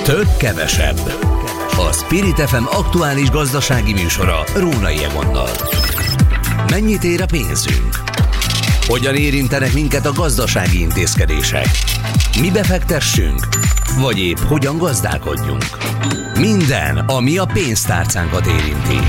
Több kevesebb. A Spirit FM aktuális gazdasági műsora Rónai Egonnal. Mennyit ér a pénzünk? Hogyan érintenek minket a gazdasági intézkedések? Mi befektessünk? Vagy épp hogyan gazdálkodjunk? Minden, ami a pénztárcánkat érinti.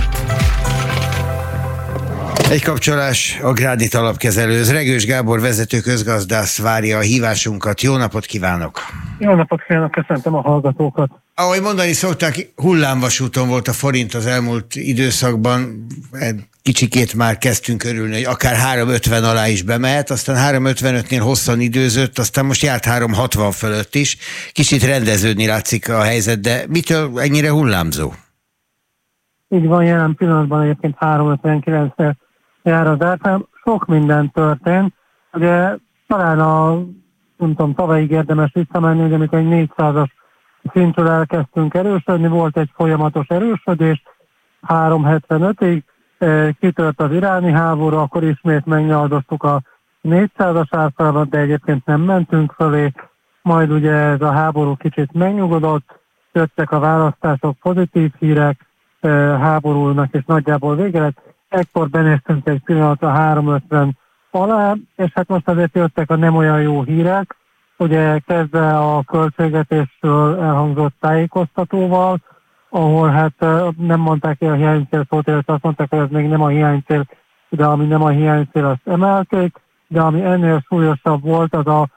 Egy kapcsolás a Granit alapkezelőhöz. Regős Gábor vezető közgazdász várja a hívásunkat. Jó napot kívánok! Jó napot kívánok, köszöntöm a hallgatókat! Ahogy mondani szokták, hullámvasúton volt a forint az elmúlt időszakban. Kicsikét már kezdtünk örülni, hogy akár 3,50 alá is bemehet, aztán 3,55-nél hosszan időzött, aztán most járt 3,60 fölött is. Kicsit rendeződni látszik a helyzet, de mitől ennyire hullámzó? Így van, jelen pillanatban egyébként 3,59-tel jár az árfolyam. Sok minden történt. Ugye talán tavalyig érdemes visszamenni, hogy amikor egy 400-as szintről elkezdtünk erősödni, volt egy folyamatos erősödés, 3,75-ig kitört az iráni háború, akkor ismét megnyaldoztuk a 400-as árfolyamat, de egyébként nem mentünk fölé, majd ugye ez a háború kicsit megnyugodott, jöttek a választások, pozitív hírek, háborúnak és nagyjából vége lett, ekkor benéztünk egy pillanatra 3,50 alá, és hát most azért jöttek a nem olyan jó hírek, ugye kezdve a költségvetésről elhangzott tájékoztatóval, ahol hát nem mondták ki a hiánycél szót, illetve azt mondták, hogy ez még nem a hiánycél, de ami nem a hiánycél, azt emelték, de ami ennél súlyosabb volt, az a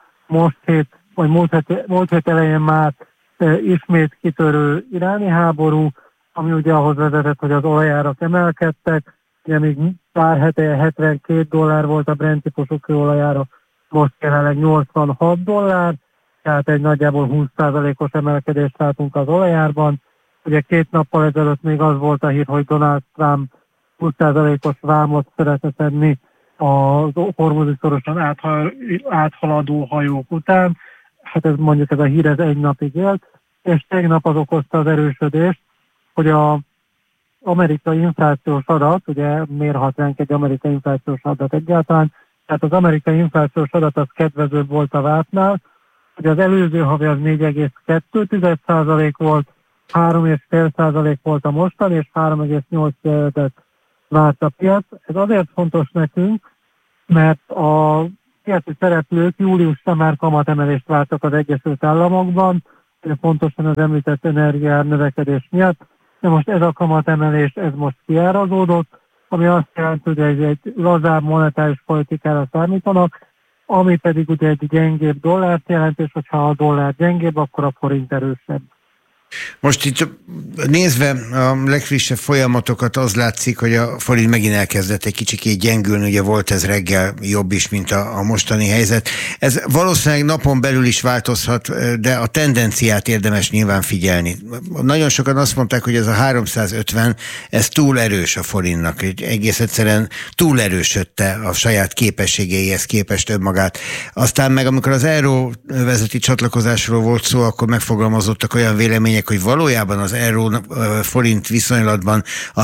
múlt hét elején már ismét kitörő iráni háború, ami ugye ahhoz vezetett, hogy az olajárak emelkedtek, ugye még pár hete $72 volt a Brent típusú kőolajára, most jelenleg $86, tehát egy nagyjából 20%-os emelkedést látunk az olajárban. Ugye 2 nappal ezelőtt még az volt a hír, hogy Donald Trump 20%-os vámot szeretne szedni az hormuzi szoroson áthaladó hajók után. Hát ez mondjuk ez a hír ez egy napig élt, és tegnap az okozta az erősödést, hogy az amerikai inflációs adat, ugye mérhat ránk egy amerikai inflációs adat egyáltalán, tehát az amerikai inflációs adat az kedvezőbb volt a vártnál, hogy az előző havi az 4,2% volt, 3,5% volt a mostani, és 3,8% várt a piac. Ez azért fontos nekünk, mert a piaci szereplők júliusra már kamatemelést vártak az Egyesült Államokban, pontosan az említett energiaár növekedés miatt, de most ez a kamatemelés, ez most kiárazódott, ami azt jelenti, hogy egy lazább monetáris politikára számítanak, ami pedig ugye egy gyengébb dollárt jelent, és hogyha a dollár gyengébb, akkor a forint erősebb. Most itt nézve a legfrissebb folyamatokat az látszik, hogy a forint megint elkezdett egy kicsikét gyengülni, ugye volt ez reggel jobb is, mint a mostani helyzet. Ez valószínűleg napon belül is változhat, de a tendenciát érdemes nyilván figyelni. Nagyon sokan azt mondták, hogy ez a 350, ez túl erős a forintnak, egész egyszerűen túl erősödte a saját képességeihez képest önmagát. Aztán meg amikor az euróvezeti csatlakozásról volt szó, akkor megfogalmazottak olyan vélemények, hogy valójában az euró forint viszonylatban a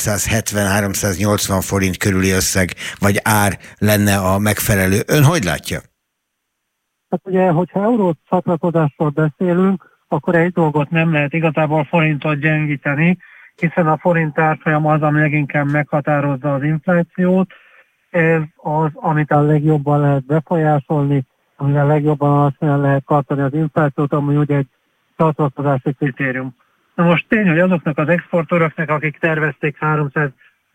370-380 forint körüli összeg vagy ár lenne a megfelelő. Ön hogy látja? Hát ugye, hogyha euró csatlakozásról beszélünk, akkor egy dolgot nem lehet igazából forintot gyengíteni, hiszen a forint árfolyam az, ami leginkább meghatározza az inflációt. Ez az, amit a legjobban lehet befolyásolni, amivel legjobban alacsonyan lehet tartani az inflációt, ami ugye egy csatlakozási kritérium. Na most tény, hogy azoknak az exportőröknek, akik tervezték 380-nal,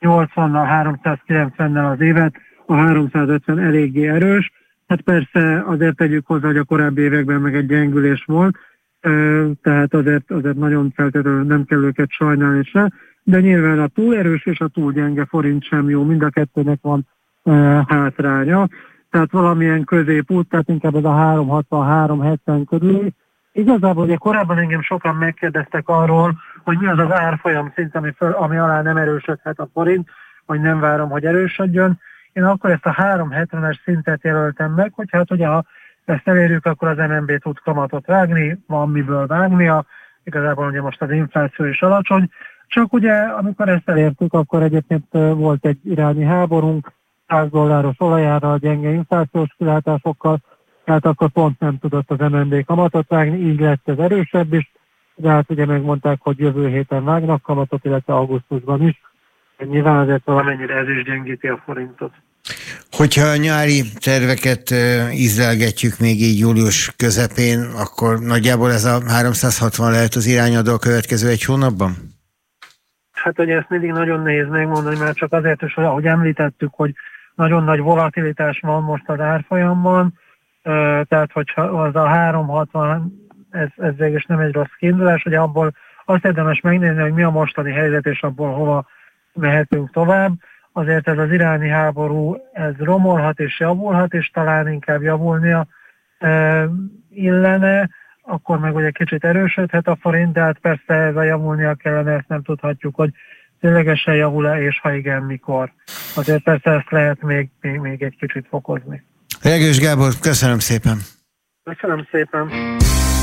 390-nel az évet, a 350 eléggé erős. Hát persze azért tegyük hozzá, hogy a korábbi években meg egy gyengülés volt, tehát azért nagyon feltétlenül nem kell őket sajnálni se, de nyilván a túl erős és a túl gyenge forint sem jó, mind a kettőnek van hátránya. Tehát valamilyen középút, tehát inkább ez a 360-370 körül. Igazából ugye korábban engem sokan megkérdeztek arról, hogy mi az az árfolyam szint, ami alá nem erősödhet a forint, vagy nem várom, hogy erősödjön. Én akkor ezt a 370-es szintet jelöltem meg, hogy hát ugye ha ezt elérjük, akkor az MNB tud kamatot vágni, van miből vágnia, igazából ugye most az infláció is alacsony, csak ugye amikor ezt elértük, akkor egyébként volt egy iráni háborunk, $100 olajára, gyenge inflációs kilátásokkal, tehát akkor pont nem tudott az MNB kamatot vágni, így lett ez erősebb is, de hát ugye megmondták, hogy jövő héten vágnak kamatot, illetve augusztusban is. Nyilván azért valamennyire ez is gyengíti a forintot. Hogyha a nyári terveket ízlelgetjük még így július közepén, akkor nagyjából ez a 360 lehet az irányadó a következő egy hónapban? Hát ugye ezt mindig nagyon nehéz megmondani, mert csak azért is, hogy ahogy említettük, hogy nagyon nagy volatilitás van most az árfolyamban, tehát hogyha az a 360, ez végül nem egy rossz kiindulás, hogy abból azt érdemes megnézni, hogy mi a mostani helyzet, és abból hova mehetünk tovább. Azért ez az iráni háború, ez romolhat és javulhat, és talán inkább javulnia illene, akkor meg ugye kicsit erősödhet a forint, de hát persze ez a javulnia kellene, ezt nem tudhatjuk, hogy ténylegesen javul-e, és ha igen, mikor. Azért persze ezt lehet még egy kicsit fokozni. Regős Gábor, köszönöm szépen! Köszönöm szépen!